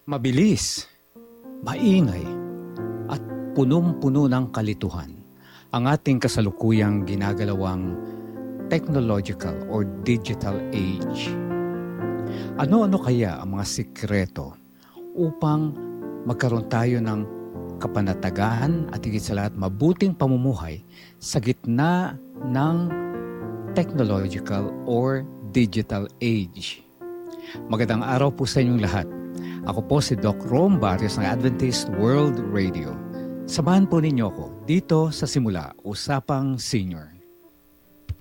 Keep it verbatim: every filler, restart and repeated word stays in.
Mabilis, maingay, at punong-puno ng kalituhan ang ating kasalukuyang ginagalawang technological or digital age. Ano-ano kaya ang mga sikreto upang magkaroon tayo ng kapanatagan at higit sa lahat mabuting pamumuhay sa gitna ng technological or digital age? Magandang araw po sa inyong lahat. Ako po si Doc Rom Barrios ng Adventist World Radio. Samahan po ninyo ako dito sa Simula Usapang Senior.